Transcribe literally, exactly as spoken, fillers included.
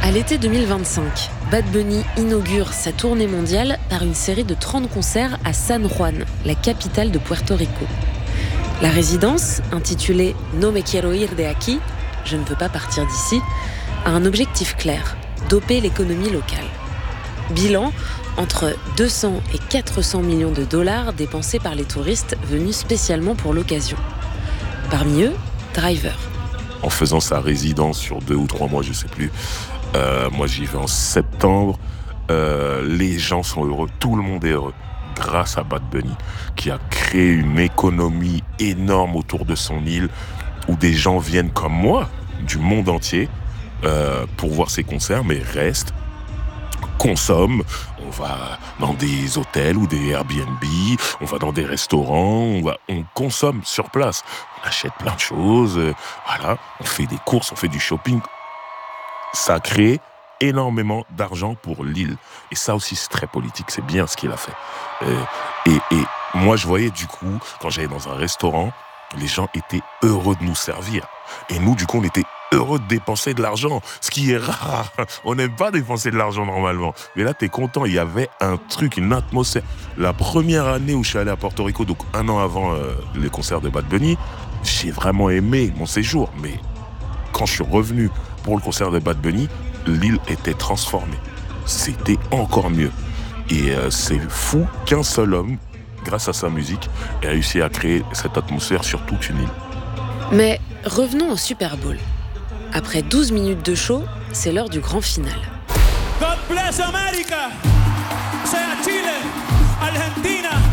À l'été deux mille vingt-cinq, Bad Bunny inaugure sa tournée mondiale par une série de trente concerts à San Juan, la capitale de Puerto Rico. La résidence, intitulée No me quiero ir de aquí, je ne veux pas partir d'ici, a un objectif clair, doper l'économie locale. Bilan, entre deux cents et quatre cents millions de dollars dépensés par les touristes venus spécialement pour l'occasion. Parmi eux, Driver. En faisant sa résidence sur deux ou trois mois, je ne sais plus, euh, moi j'y vais en septembre, euh, les gens sont heureux, tout le monde est heureux, grâce à Bad Bunny, qui a créé une économie énorme autour de son île, où des gens viennent comme moi, du monde entier, euh, pour voir ses concerts, mais restent, consomment, on va dans des hôtels ou des Airbnb, on va dans des restaurants, on, va, on consomme sur place, on achète plein de choses, euh, voilà, on fait des courses, on fait du shopping. Ça crée énormément d'argent pour l'île. Et ça aussi, c'est très politique, c'est bien ce qu'il a fait. Euh, et, et moi, je voyais du coup, quand j'allais dans un restaurant, les gens étaient heureux de nous servir. Et nous, du coup, on était heureux de dépenser de l'argent, ce qui est rare. On n'aime pas dépenser de l'argent normalement. Mais là, t'es content, il y avait un truc, une atmosphère. La première année où je suis allé à Porto Rico, donc un an avant euh, les concerts de Bad Bunny, j'ai vraiment aimé mon séjour. Mais quand je suis revenu pour le concert de Bad Bunny, l'île était transformée. C'était encore mieux. Et euh, c'est fou qu'un seul homme, grâce à sa musique, ait réussi à créer cette atmosphère sur toute une île. Mais revenons au Super Bowl. Après douze minutes de show, c'est l'heure du grand final. God bless America. Sea Chile, Argentina,